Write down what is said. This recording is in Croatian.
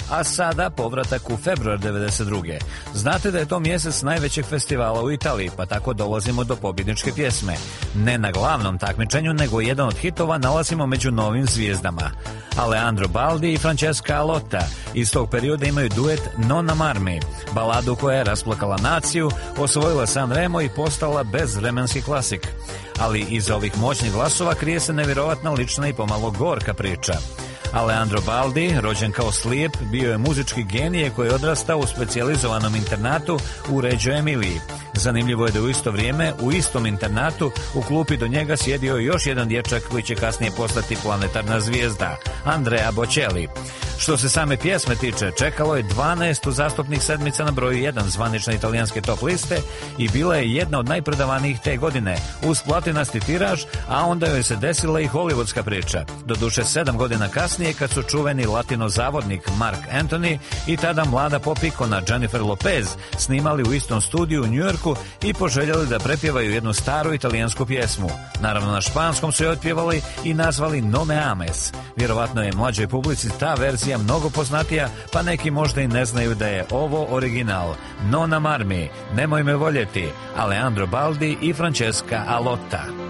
a sada povratak u februar 92. Znate da je to mjesec najvećeg festivala u Italiji, pa tako dolazimo do pobjedničke pjesme. Ne na glavnom takmičenju, nego jedan od hitova nalazimo među novim zvijezdama. Aleandro Baldi i Francesca Alotta iz tog perioda imaju duet Non amarmi, baladu koja je rasplakala naciju, osvojila Sanremo i postala bezvremenski klasik. Ali iza ovih moćnih glasova krije se nevjerovatna lična i pomalo gorka priča. Aleandro Baldi, rođen kao slijep, bio je muzički genije koji je odrastao u specijalizovanom internatu u Reggio Emiliji. Zanimljivo je da u isto vrijeme, u istom internatu, u klupi do njega sjedio još jedan dječak koji će kasnije postati planetarna zvijezda, Andrea Bocelli. Što se same pjesme tiče, čekalo je 12 uzastopnih sedmica na broju 1 zvanične italijanske top liste i bila je jedna od najprodavanijih te godine, uz platinasti tiraž, a onda joj se desila i hollywoodska priča. Doduše 7 godina kasnije, kad su čuveni latino zavodnik Mark Anthony i tada mlada popikona Jennifer Lopez snimali u istom studiju u New Yorku i poželjeli da prepjevaju jednu staru italijansku pjesmu. Naravno na španskom su je otpjevali i nazvali No me ames. Vjerovatno je mlađoj publici ta verzija mnogo poznatija, pa neki možda i ne znaju da je ovo original. Non amarmi, nemoj me voljeti, Aleandro Baldi i Francesca Alotta.